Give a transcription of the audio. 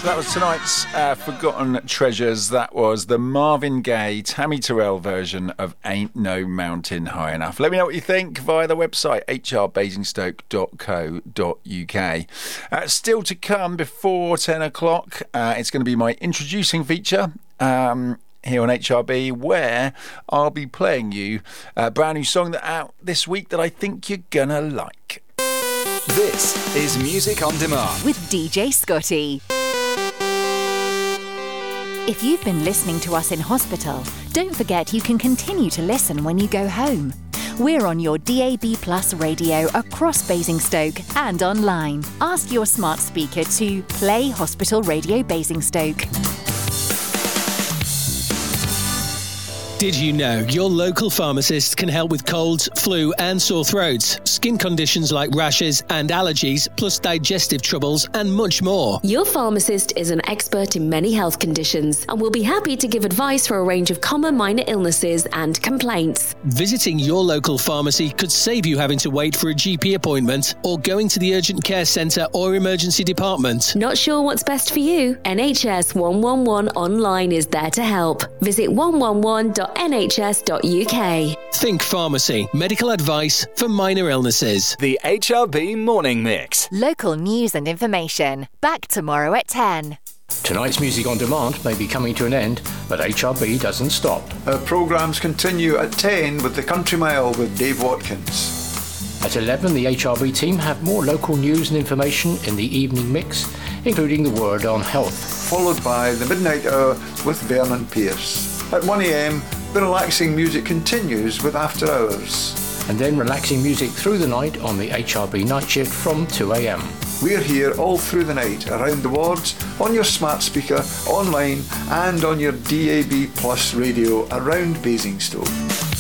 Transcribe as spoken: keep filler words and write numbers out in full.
So that was tonight's uh, Forgotten Treasures. That was the Marvin Gaye, Tammy Terrell version of Ain't No Mountain High Enough. Let me know what you think via the website h r basingstoke dot co dot u k. Uh, still to come before ten o'clock, uh, it's going to be my introducing feature um, here on H R B, where I'll be playing you a brand new song that out this week that I think you're going to like. This is Music on Demand with D J Scotty. If you've been listening to us in hospital, don't forget you can continue to listen when you go home. We're on your D A B Plus radio across Basingstoke and online. Ask your smart speaker to play Hospital Radio Basingstoke. Did you know your local pharmacist can help with colds, flu and sore throats, skin conditions like rashes and allergies, plus digestive troubles and much more? Your pharmacist is an expert in many health conditions and will be happy to give advice for a range of common minor illnesses and complaints. Visiting your local pharmacy could save you having to wait for a G P appointment or going to the urgent care centre or emergency department. Not sure what's best for you? N H S one one one online is there to help. Visit one one one dot n h s dot u k. Think pharmacy. Medical advice for minor illnesses. The H R B Morning Mix. Local news and information. Back tomorrow at ten. Tonight's Music on Demand may be coming to an end, but H R B doesn't stop. Our programmes continue at ten with the Country Mile with Dave Watkins. At eleven, the H R B team have more local news and information in the evening mix, including the word on health. Followed by the Midnight Hour with Vernon Pierce. At one a m, the relaxing music continues with After Hours. And then relaxing music through the night on the H R B night shift from two a m. We're here all through the night, around the wards, on your smart speaker, online and on your D A B Plus radio around Basingstoke.